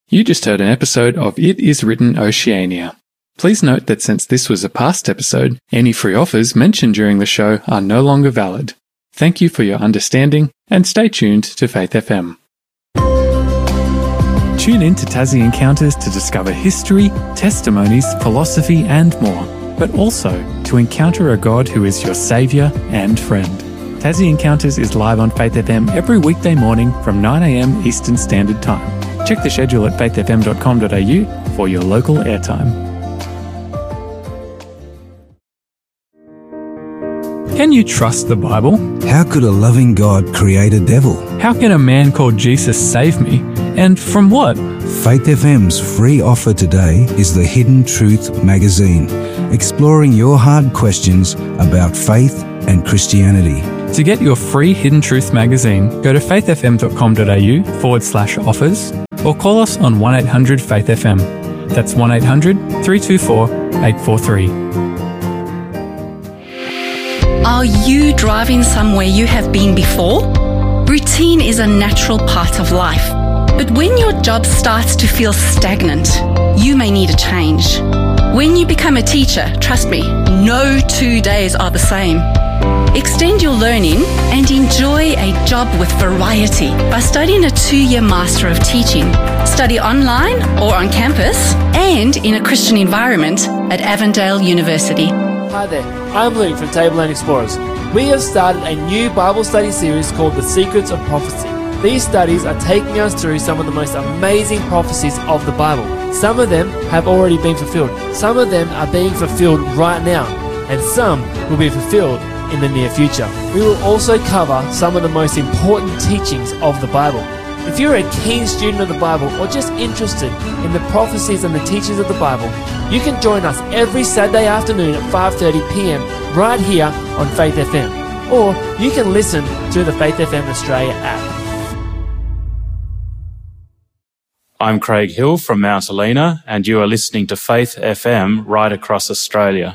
You just heard an episode of It Is Written Oceania. Please note that since this was a past episode, any free offers mentioned during the show are no longer valid. Thank you for your understanding, and stay tuned to Faith FM. Tune in to Tassie Encounters to discover history, testimonies, philosophy, and more, but also to encounter a God who is your saviour and friend. Tassie Encounters is live on Faith FM every weekday morning from 9 a.m. Eastern Standard Time. Check the schedule at faithfm.com.au for your local airtime. Can you trust the Bible? How could a loving God create a devil? How can a man called Jesus save me? And from what? Faith FM's free offer today is the Hidden Truth magazine, exploring your hard questions about faith and Christianity. To get your free Hidden Truth magazine, go to faithfm.com.au/offers or call us on 1-800-FAITH-FM. That's 1-800-324-843. Are you driving somewhere you have been before? Routine is a natural part of life. But when your job starts to feel stagnant, you may need a change. When you become a teacher, trust me, no 2 days are the same. Extend your learning and enjoy a job with variety by studying a 2-year Master of Teaching. Study online or on campus and in a Christian environment at Avondale University. Hi there, I'm Luke from Tableland Explorers. We have started a new Bible study series called The Secrets of Prophecy. These studies are taking us through some of the most amazing prophecies of the Bible. Some of them have already been fulfilled. Some of them are being fulfilled right now. And some will be fulfilled in the near future. We will also cover some of the most important teachings of the Bible. If you're a keen student of the Bible or just interested in the prophecies and the teachings of the Bible, you can join us every Saturday afternoon at 5:30 p.m. right here on Faith FM. Or you can listen to the Faith FM Australia app. I'm Craig Hill from Mount Helena, and you are listening to Faith FM right across Australia.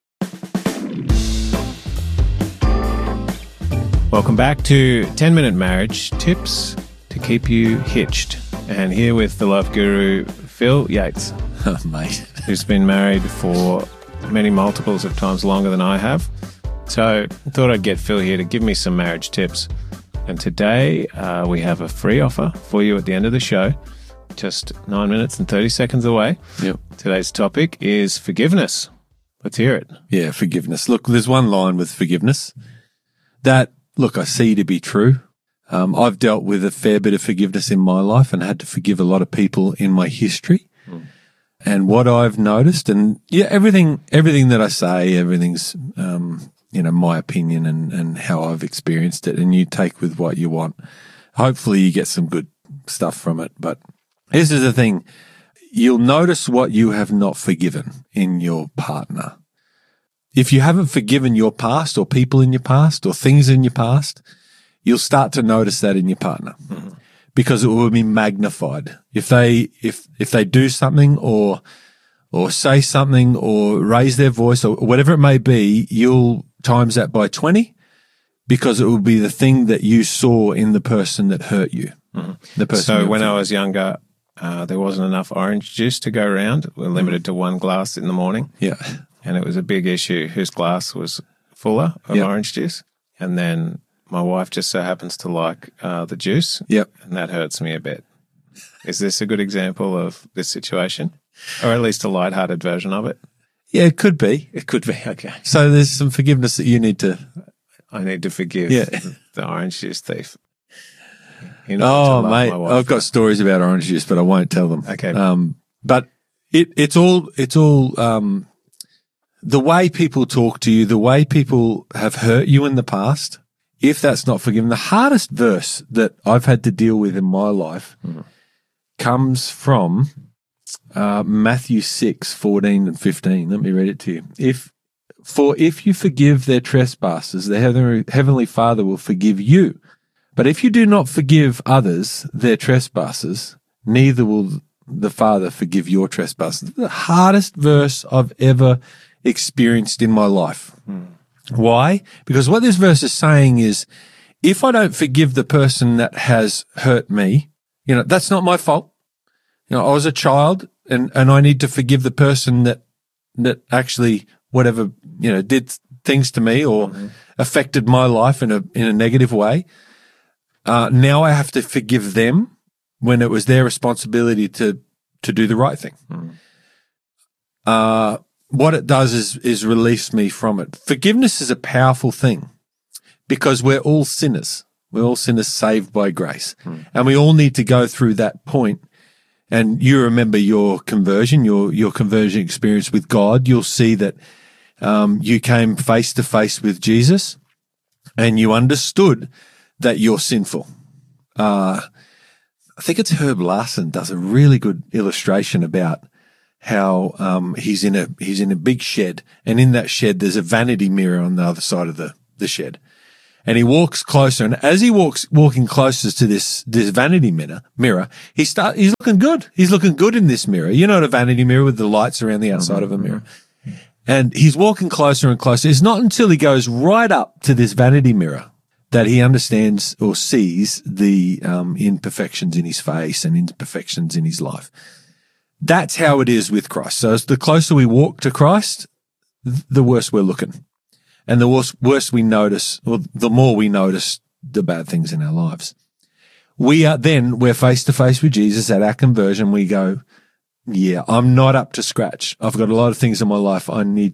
Welcome back to 10-Minute Marriage Tips to Keep You Hitched. And here with the love guru, Phil Yates. Oh, mate. Who's been married for many multiples of times longer than I have. So I thought I'd get Phil here to give me some marriage tips. And today we have a free offer for you at the end of the show. Just 9 minutes and 30 seconds away. Yep. Today's topic is forgiveness. Let's hear it. Yeah, forgiveness. Look, there's one line with forgiveness that, look, I see to be true. I've dealt with a fair bit of forgiveness in my life and had to forgive a lot of people in my history. And what I've noticed, and yeah, everything that I say, everything's, my opinion and how I've experienced it, and you take with what you want. Hopefully you get some good stuff from it. But this is the thing. You'll notice what you have not forgiven in your partner. If you haven't forgiven your past or people in your past or things in your past, you'll start to notice that in your partner. Mm-hmm. Because it will be magnified. If they do something or say something or raise their voice or whatever it may be, you'll times that by 20 because it will be the thing that you saw in the person that hurt you. Mm-hmm. The person. So when I was younger, there wasn't enough orange juice to go around. We're limited to one glass in the morning. Yeah. And it was a big issue whose glass was fuller of orange juice. And then my wife just so happens to like the juice. Yep. And that hurts me a bit. Is this a good example of this situation? Or at least a lighthearted version of it? Yeah, it could be. It could be. Okay. So there's some forgiveness that you need to... I need to forgive the orange juice thief. Oh, mate, I've got stories about orange juice, but I won't tell them. Okay. But it's all the way people talk to you, the way people have hurt you in the past. If that's not forgiven, the hardest verse that I've had to deal with in my life comes from Matthew 6:14 and 15. Let me read it to you. If you forgive their trespasses, the heavenly Father will forgive you. But if you do not forgive others their trespasses, neither will the Father forgive your trespasses. The hardest verse I've ever experienced in my life. Why? Because what this verse is saying is, if I don't forgive the person that has hurt me, that's not my fault. You know, I was a child and I need to forgive the person that actually whatever, you know, did things to me or affected my life in a negative way. Now I have to forgive them when it was their responsibility to do the right thing. What it does is release me from it. Forgiveness is a powerful thing because we're all sinners. We're all sinners saved by grace. And we all need to go through that point. And you remember your conversion, your conversion experience with God. You'll see that you came face to face with Jesus and you understood that you're sinful. I think it's Herb Larson does a really good illustration about how he's in a big shed, and in that shed there's a vanity mirror on the other side of the shed. And he walks closer, and as he walking closer to this vanity mirror, he's looking good. He's looking good in this mirror. You know, a vanity mirror with the lights around the outside of a mirror. And he's walking closer and closer. It's not until he goes right up to this vanity mirror that he understands or sees the imperfections in his face and imperfections in his life. That's how it is with Christ. So as the closer we walk to Christ, the worse we're looking. And the worse we notice, or the more we notice the bad things in our lives. We're face to face with Jesus at our conversion. We go, yeah, I'm not up to scratch. I've got a lot of things in my life I need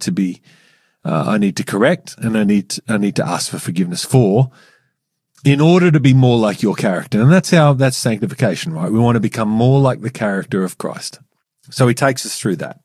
to correct, and I need to ask for forgiveness for, in order to be more like your character. And that's sanctification, right? We want to become more like the character of Christ. So he takes us through that.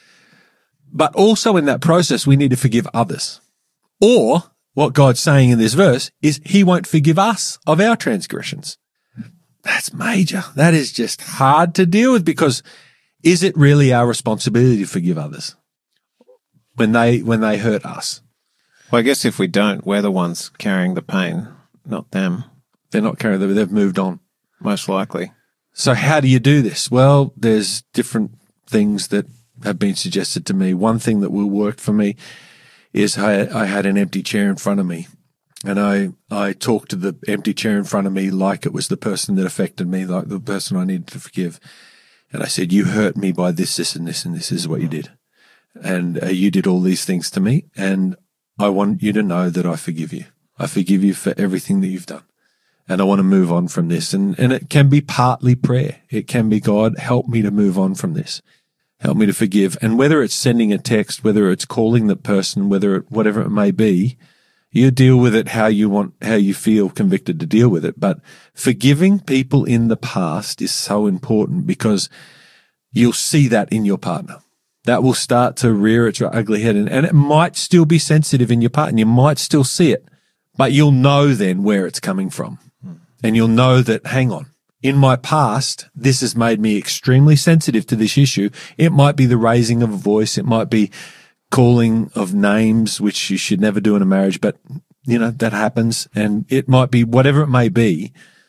But also in that process, we need to forgive others. Or what God's saying in this verse is he won't forgive us of our transgressions. That's major. That is just hard to deal with, because is it really our responsibility to forgive others when they hurt us? Well, I guess if we don't, we're the ones carrying the pain, not them. They're not carrying it. They've moved on. Most likely. So how do you do this? Well, there's different things that have been suggested to me. One thing that will work for me is I had an empty chair in front of me, and I talked to the empty chair in front of me like it was the person that affected me, like the person I needed to forgive. And I said, you hurt me by this, this, and this, and this is what you did. And you did all these things to me, and I want you to know that I forgive you. I forgive you for everything that you've done. And I want to move on from this. And it can be partly prayer. It can be, God, help me to move on from this. Help me to forgive. And whether it's sending a text, whether it's calling the person, whatever it may be, you deal with it how you feel convicted to deal with it. But forgiving people in the past is so important, because you'll see that in your partner. That will start to rear its ugly head. And it might still be sensitive in your partner. You might still see it, but you'll know then where it's coming from. And you'll know that, hang on, in my past, this has made me extremely sensitive to this issue. It might be the raising of a voice. It might be calling of names, which you should never do in a marriage, but you know, that happens. And it might be whatever it may be.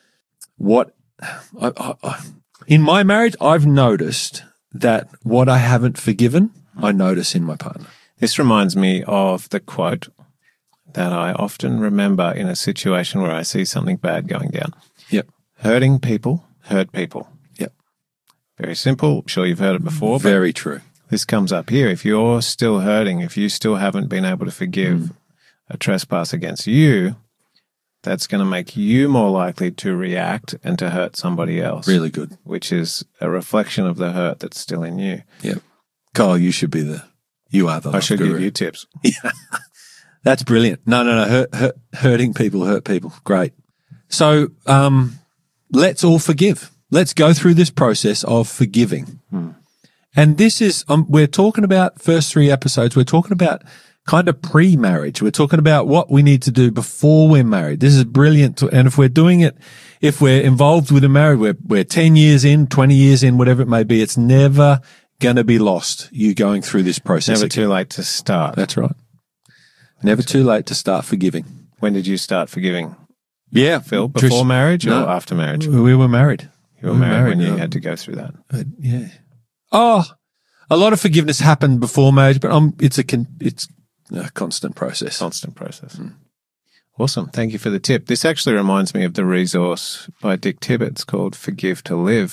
In my marriage, I've noticed that what I haven't forgiven, I notice in my partner. This reminds me of the quote that I often remember in a situation where I see something bad going down. Yep. Hurting people hurt people. Yep. Very simple. I'm sure you've heard it before. Very true. This comes up here. If you're still hurting, if you still haven't been able to forgive a trespass against you, that's going to make you more likely to react and to hurt somebody else. Really good. Which is a reflection of the hurt that's still in you. Yep. Kyle, you are the I should guru. give you tips. Yeah. That's brilliant. No. Hurting people hurt people. Great. So, let's all forgive. Let's go through this process of forgiving. And this is, we're talking about first 3 episodes. We're talking about kind of pre-marriage. We're talking about what we need to do before we're married. This is brilliant. And if we're doing it, if we're involved with a marriage, we're 10 years in, 20 years in, whatever it may be, it's never going to be lost, you going through this process. Never too late to start. That's right. Never too late to start forgiving. When did you start forgiving? Yeah. Phil, before marriage or after marriage? We were married. You were married when you had to go through that. Yeah. Oh, a lot of forgiveness happened before marriage, but it's a constant process. Constant process. Awesome. Thank you for the tip. This actually reminds me of the resource by Dick Tibbets called Forgive to Live.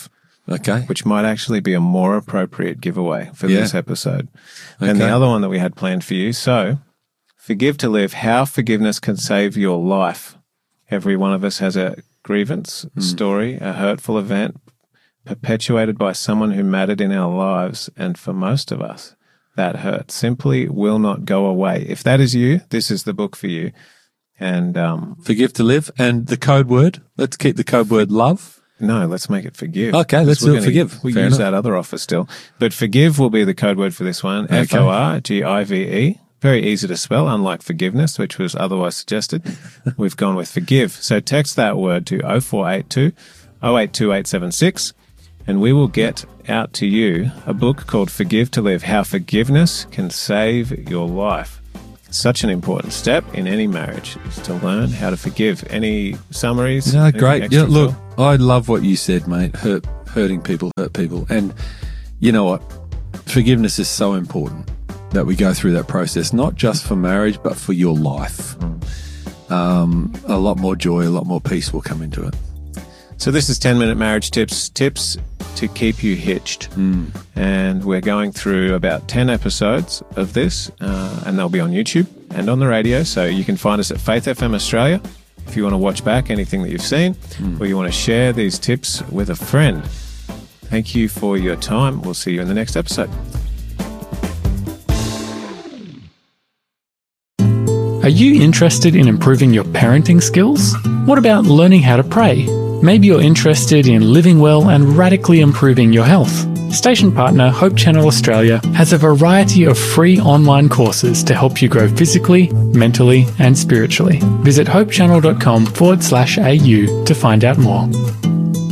Okay. which might actually be a more appropriate giveaway for Yeah. this episode. And the Okay. other one that we had planned for you. So, Forgive to Live, How Forgiveness Can Save Your Life. Every one of us has a grievance, story, a hurtful event perpetuated by someone who mattered in our lives. And for most of us, that hurt simply will not go away. If that is you, this is the book for you. And Forgive to Live. And the code word, let's keep the code word love. no, let's make it Forgive. Okay, let's We're do it gonna- Forgive. We Fair use enough. that other offer still. But Forgive will be the code word for this one. Okay. Forgive. Very easy to spell, unlike forgiveness, which was otherwise suggested. We've gone with Forgive. So text that word to 0482 082876, and we will get out to you a book called Forgive to Live, How Forgiveness Can Save Your Life. Such an important step in any marriage is to learn how to forgive. Any summaries? No, Anything great. extra, Yeah, look, Phil? I love what you said, mate. Hurting people hurt people. And you know what? Forgiveness is so important that we go through that process, not just for marriage, but for your life. A lot more joy, a lot more peace will come into it. So this is 10-minute marriage tips to keep you hitched. And we're going through about 10 episodes of this, and they'll be on YouTube and on the radio. So you can find us at Faith FM Australia if you want to watch back anything that you've seen, or you want to share these tips with a friend. Thank you for your time. We'll see you in the next episode. Are you interested in improving your parenting skills? What about learning how to pray? Maybe you're interested in living well and radically improving your health. Station partner Hope Channel Australia has a variety of free online courses to help you grow physically, mentally, and spiritually. Visit hopechannel.com/au to find out more.